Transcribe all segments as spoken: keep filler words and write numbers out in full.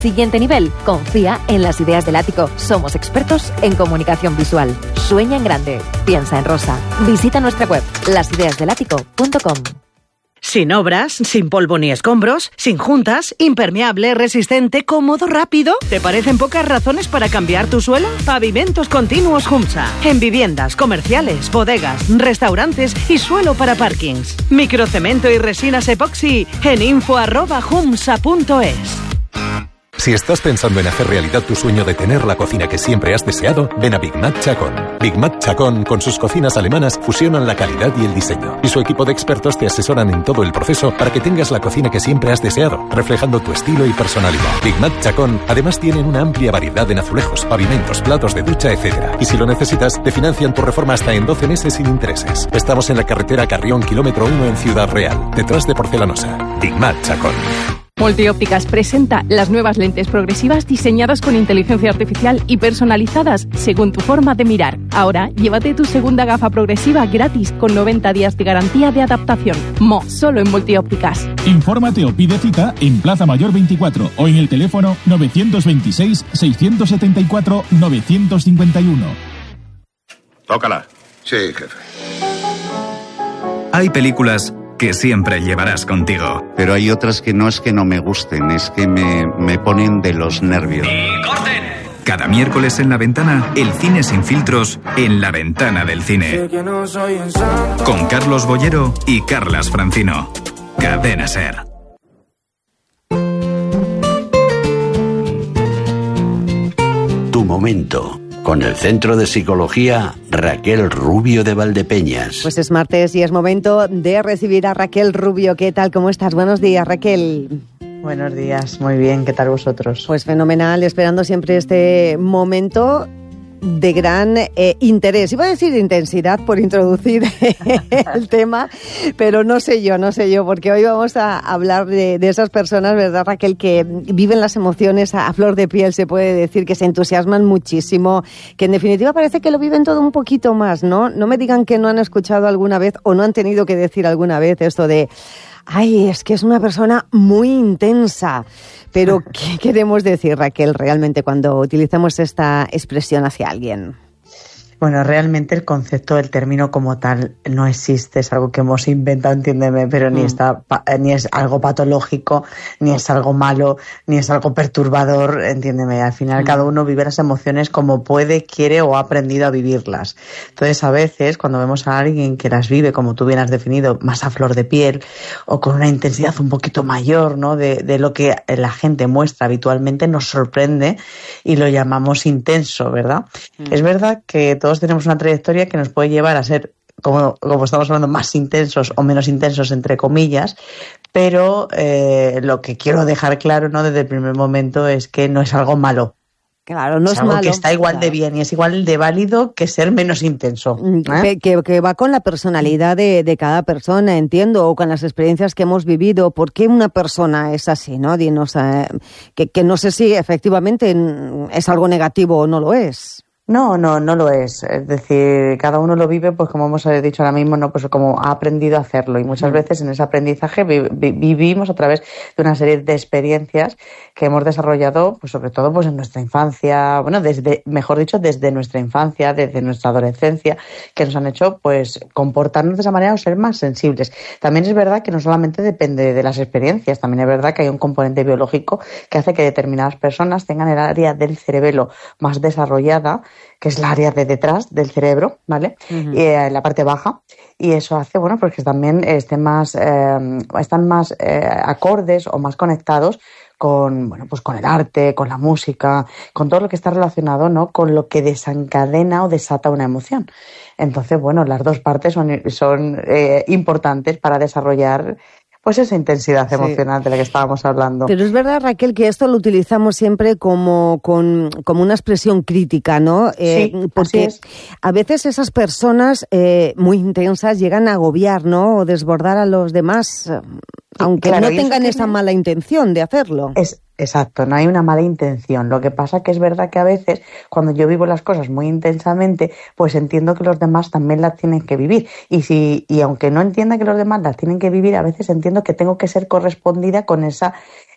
Siguiente nivel, confía en las ideas del ático. Somos expertos en comunicación visual. Sueña en grande, piensa en rosa. Visita nuestra web, las ideas del ático punto com. Sin obras, sin polvo ni escombros, sin juntas, impermeable, resistente, cómodo, rápido. ¿Te parecen pocas razones para cambiar tu suelo? Pavimentos Continuos Humsa. En viviendas, comerciales, bodegas, restaurantes y suelo para parkings. Microcemento y resinas epoxi en info arroba humsa punto es. Si estás pensando en hacer realidad tu sueño de tener la cocina que siempre has deseado, ven a Big Mac Chacón. Big Mac Chacón, con sus cocinas alemanas, fusionan la calidad y el diseño. Y su equipo de expertos te asesoran en todo el proceso para que tengas la cocina que siempre has deseado, reflejando tu estilo y personalidad. Big Mac Chacón, además tienen una amplia variedad en azulejos, pavimentos, platos de ducha, etcétera. Y si lo necesitas, te financian tu reforma hasta en doce meses sin intereses. Estamos en la carretera Carrión, kilómetro uno en Ciudad Real, detrás de Porcelanosa. Big Mac Chacón. Multiópticas presenta las nuevas lentes progresivas diseñadas con inteligencia artificial y personalizadas según tu forma de mirar. Ahora, llévate tu segunda gafa progresiva gratis con noventa días de garantía de adaptación. Mo, solo en Multiópticas. Infórmate o pide cita en Plaza Mayor veinticuatro o en el teléfono novecientos veintiséis, seiscientos setenta y cuatro, novecientos cincuenta y uno. Tócala. Sí, jefe. Hay películas que siempre llevarás contigo. Pero hay otras que no es que no me gusten, es que me, me ponen de los nervios. ¡Y corten! Cada miércoles en La Ventana, el cine sin filtros en La Ventana del Cine. Con Carlos Bollero y Carlas Francino. Cadena SER. Tu momento. Con el Centro de Psicología Raquel Rubio de Valdepeñas. Pues es martes y es momento de recibir a Raquel Rubio. ¿Qué tal? ¿Cómo estás? Buenos días, Raquel. Buenos días, muy bien. ¿Qué tal vosotros? Pues fenomenal, esperando siempre este momento de gran eh, interés. Iba a decir intensidad por introducir el tema, pero no sé yo, no sé yo, porque hoy vamos a hablar de, de esas personas, ¿verdad, Raquel?, que viven las emociones a, a flor de piel, se puede decir, que se entusiasman muchísimo, que en definitiva parece que lo viven todo un poquito más, ¿no? No me digan que no han escuchado alguna vez o no han tenido que decir alguna vez esto de ay, es que es una persona muy intensa. Pero, ¿qué queremos decir, Raquel, realmente cuando utilizamos esta expresión hacia alguien? Bueno, realmente el concepto, el término como tal no existe, es algo que hemos inventado, entiéndeme, pero mm. ni está, ni es algo patológico, ni es algo malo, ni es algo perturbador, entiéndeme. Al final mm. cada uno vive las emociones como puede, quiere o ha aprendido a vivirlas. Entonces, a veces, cuando vemos a alguien que las vive, como tú bien has definido, más a flor de piel, o con una intensidad un poquito mayor, ¿no?, de, de lo que la gente muestra habitualmente, nos sorprende y lo llamamos intenso, ¿verdad? Mm. Es verdad que todo Todos tenemos una trayectoria que nos puede llevar a ser, como, como estamos hablando, más intensos o menos intensos, entre comillas, pero eh, lo que quiero dejar claro, ¿no?, desde el primer momento es que no es algo malo. Claro, no es, es algo malo, que está igual claro. de bien y es igual de válido que ser menos intenso. ¿eh? Que, que va con la personalidad de, de cada persona, entiendo, o con las experiencias que hemos vivido. ¿Por qué una persona es así, no? Dinos, eh, que, que no sé si efectivamente es algo negativo o no lo es. No, no, no lo es. Es decir, cada uno lo vive, pues como hemos dicho ahora mismo, no, pues como ha aprendido a hacerlo. Y muchas veces en ese aprendizaje vi- vi- vivimos a través de una serie de experiencias que hemos desarrollado, pues sobre todo, pues en nuestra infancia, bueno, desde, mejor dicho, desde nuestra infancia, desde nuestra adolescencia, que nos han hecho, pues, comportarnos de esa manera o ser más sensibles. También es verdad que no solamente depende de las experiencias, también es verdad que hay un componente biológico que hace que determinadas personas tengan el área del cerebelo más desarrollada, que es el área de detrás del cerebro, ¿vale? Uh-huh. Y eh, la parte baja, y eso hace, bueno, pues que también estén más, eh, están más eh, acordes o más conectados con, bueno, pues con el arte, con la música, con todo lo que está relacionado, ¿no?, con lo que desencadena o desata una emoción. Entonces, bueno, las dos partes son, son eh, importantes para desarrollar pues esa intensidad emocional sí. de la que estábamos hablando. Pero es verdad, Raquel, que esto lo utilizamos siempre como, con, como una expresión crítica, ¿no? Eh, sí, porque así es. A veces esas personas eh, muy intensas llegan a agobiar, ¿no?, o desbordar a los demás, aunque claro, no tengan tiene... esa mala intención de hacerlo. Es Exacto, no hay una mala intención. Lo que pasa que es verdad que a veces, cuando yo vivo las cosas muy intensamente, pues entiendo que los demás también las tienen que vivir. Y si y aunque no entienda que los demás las tienen que vivir, a veces entiendo que tengo que ser correspondida con esa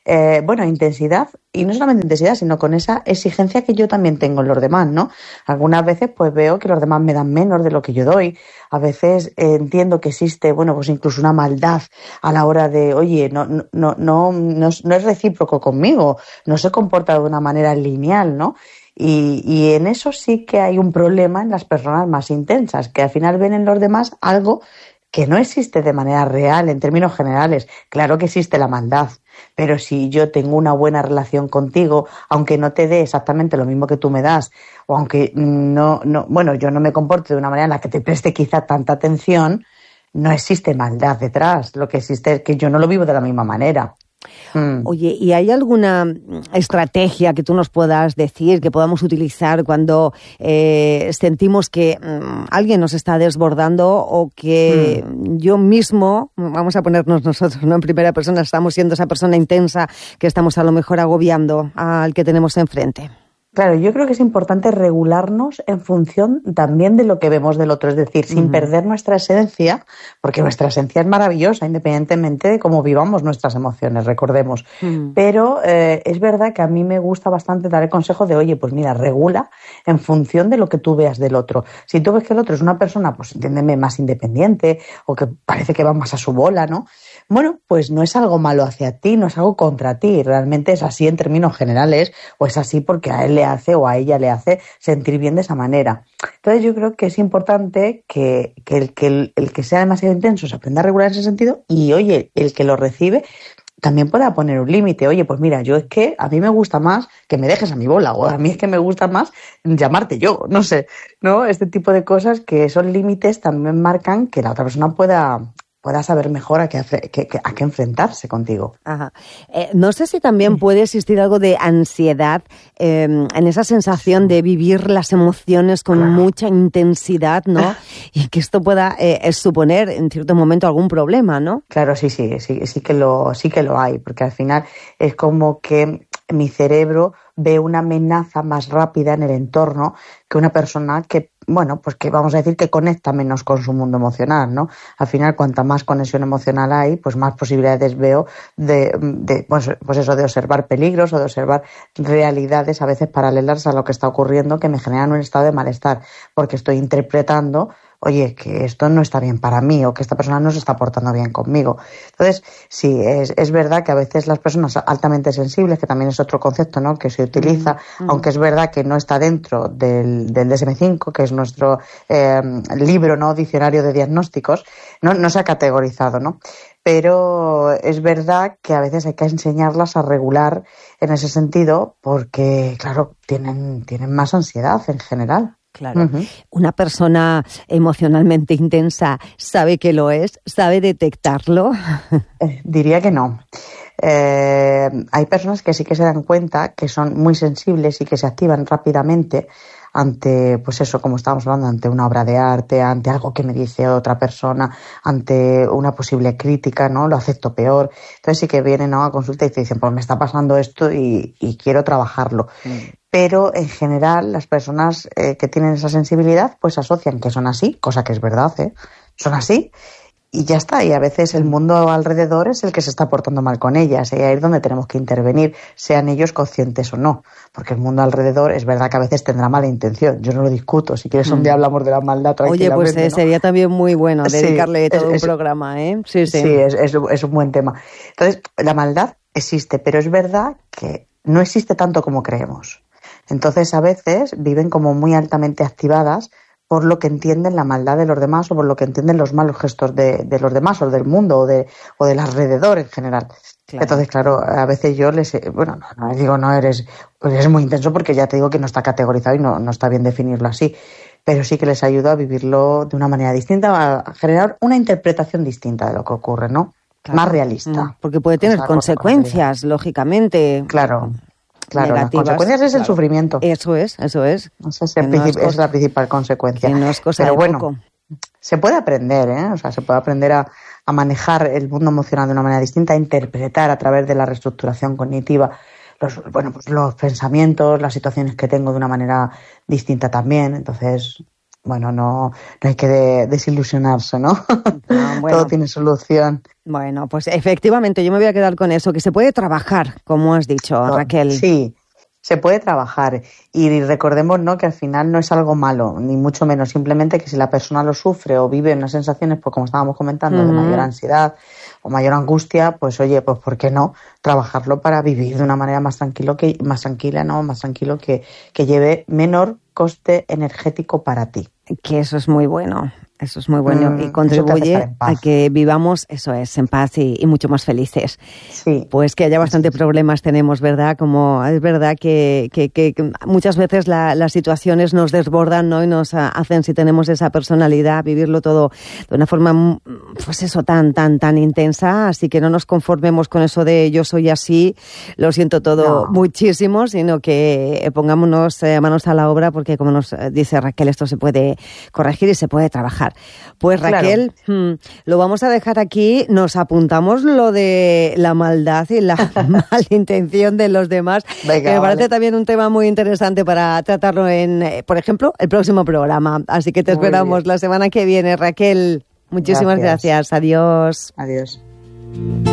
eh, bueno, intensidad, y no solamente intensidad, sino con esa exigencia que yo también tengo en los demás, ¿no? Algunas veces pues veo que los demás me dan menos de lo que yo doy. A veces eh, entiendo que existe, bueno, pues incluso una maldad a la hora de, oye, no, no, no, no, no, es, no es recíproco conmigo, no se comporta de una manera lineal, ¿no? Y, y en eso sí que hay un problema en las personas más intensas, que al final ven en los demás algo que no existe de manera real en términos generales. Claro que existe la maldad, pero si yo tengo una buena relación contigo, aunque no te dé exactamente lo mismo que tú me das, o aunque no, no, bueno, yo no me comporte de una manera en la que te preste quizá tanta atención, no existe maldad detrás. Lo que existe es que yo no lo vivo de la misma manera. Mm. Oye, ¿y hay alguna estrategia que tú nos puedas decir, que podamos utilizar cuando eh, sentimos que mm, alguien nos está desbordando o que mm. yo mismo, vamos a ponernos nosotros, ¿no? En primera persona, estamos siendo esa persona intensa que estamos a lo mejor agobiando al que tenemos enfrente? Claro, yo creo que es importante regularnos en función también de lo que vemos del otro, es decir, sin uh-huh. perder nuestra esencia, porque nuestra esencia es maravillosa, independientemente de cómo vivamos nuestras emociones, recordemos. Uh-huh. Pero eh, es verdad que a mí me gusta bastante dar el consejo de, oye, pues mira, regula en función de lo que tú veas del otro. Si tú ves que el otro es una persona, pues entiéndeme, más independiente, o que parece que va más a su bola, ¿no? Bueno, pues no es algo malo hacia ti, no es algo contra ti, realmente es así en términos generales, o es así porque a él le hace o a ella le hace sentir bien de esa manera. Entonces yo creo que es importante que, que, el, que el, el que sea demasiado intenso se aprenda a regular en ese sentido y, oye, el que lo recibe también pueda poner un límite. Oye, pues mira, yo es que a mí me gusta más que me dejes a mi bola, o a mí es que me gusta más llamarte yo, no sé, ¿no? Este tipo de cosas, que esos límites también marcan que la otra persona pueda... pueda saber mejor a qué, a qué, a qué enfrentarse contigo. Ajá. Eh, no sé si también puede existir algo de ansiedad eh, en esa sensación de vivir las emociones con claro. mucha intensidad, ¿no? Y que esto pueda eh, suponer en cierto momento algún problema, ¿no? Claro, sí, sí, sí, sí que lo, sí que lo hay, porque al final es como que mi cerebro ve una amenaza más rápida en el entorno que una persona que, bueno, pues que vamos a decir que conecta menos con su mundo emocional, ¿no? Al final, cuanta más conexión emocional hay, pues más posibilidades veo de, de pues, pues eso, de observar peligros o de observar realidades a veces paralelas a lo que está ocurriendo, que me generan un estado de malestar, porque estoy interpretando, oye, que esto no está bien para mí o que esta persona no se está portando bien conmigo. Entonces, sí, es, es verdad que a veces las personas altamente sensibles, que también es otro concepto, ¿no?, que se utiliza, mm-hmm. aunque es verdad que no está dentro del, del D S M cinco, que es nuestro eh, libro, ¿no?, diccionario de diagnósticos, no, no se ha categorizado, ¿no? Pero es verdad que a veces hay que enseñarlas a regular en ese sentido porque, claro, tienen, tienen más ansiedad en general. Claro. Uh-huh. Una persona emocionalmente intensa sabe que lo es, sabe detectarlo. Eh, diría que no. Eh, hay personas que sí que se dan cuenta que son muy sensibles y que se activan rápidamente ante, pues eso, como estábamos hablando, ante una obra de arte, ante algo que me dice otra persona, ante una posible crítica, ¿no? Lo acepto peor. Entonces sí que vienen, ¿no?, a consulta y te dicen, pues me está pasando esto y, y quiero trabajarlo. Mm. Pero en general las personas eh, que tienen esa sensibilidad pues asocian que son así, cosa que es verdad, ¿eh? Son así y ya está. Y a veces el mundo alrededor es el que se está portando mal con ellas y ahí es donde tenemos que intervenir, sean ellos conscientes o no. Porque el mundo alrededor es verdad que a veces tendrá mala intención. Yo no lo discuto. Si quieres un día hablamos de la maldad tranquilamente. Oye, pues eh, ¿no? sería también muy bueno dedicarle sí, todo es, un programa, ¿eh? Sí, sí. Sí, es, es, es un buen tema. Entonces, la maldad existe, pero es verdad que no existe tanto como creemos. Entonces, a veces viven como muy altamente activadas por lo que entienden la maldad de los demás o por lo que entienden los malos gestos de, de los demás o del mundo o, de, o del alrededor en general. Claro. Entonces, claro, a veces yo les... Bueno, no, no les digo, no, eres, eres muy intenso porque ya te digo que no está categorizado y no, no está bien definirlo así. Pero sí que les ayuda a vivirlo de una manera distinta, a generar una interpretación distinta de lo que ocurre, ¿no? Claro. Más realista. Porque puede tener consecuencias, lógicamente. Claro. Claro, negativas. Las consecuencias es claro. el sufrimiento. Eso es, eso es. Esa es, el no es, es la principal consecuencia. Que no es cosa Pero de bueno, poco. Se puede aprender, ¿eh? O sea, se puede aprender a, a manejar el mundo emocional de una manera distinta, a interpretar a través de la reestructuración cognitiva los, bueno, pues los pensamientos, las situaciones que tengo de una manera distinta también. Entonces, bueno, no, no hay que de, desilusionarse, ¿no? no bueno. Todo tiene solución. Bueno, pues efectivamente yo me voy a quedar con eso, que se puede trabajar, como has dicho, no, Raquel. Sí, se puede trabajar y recordemos, ¿no?, que al final no es algo malo, ni mucho menos, simplemente que si la persona lo sufre o vive unas sensaciones, pues como estábamos comentando, uh-huh. de mayor ansiedad o mayor angustia, pues oye, pues ¿por qué no trabajarlo para vivir de una manera más tranquilo que más tranquila, ¿no? Más tranquilo que, que lleve menor coste energético para ti. Que eso es muy bueno. Eso es muy bueno mm, y contribuye a que vivamos, eso es, en paz y, y mucho más felices. Sí. Pues que haya bastante sí. problemas tenemos, ¿verdad? Como es verdad que, que, que muchas veces la, las situaciones nos desbordan, ¿no? Y nos hacen, si tenemos esa personalidad, vivirlo todo de una forma, pues eso, tan, tan, tan intensa. Así que no nos conformemos con eso de yo soy así, lo siento todo no. muchísimo, sino que pongámonos eh, manos a la obra porque, como nos dice Raquel, esto se puede corregir y se puede trabajar. Pues Raquel, claro. hmm, lo vamos a dejar aquí, nos apuntamos lo de la maldad y la malintención de los demás, Venga, que me parece vale. también un tema muy interesante para tratarlo en, por ejemplo, el próximo programa. Así que te muy esperamos bien. la semana que viene, Raquel. Muchísimas gracias. gracias. Adiós. Adiós.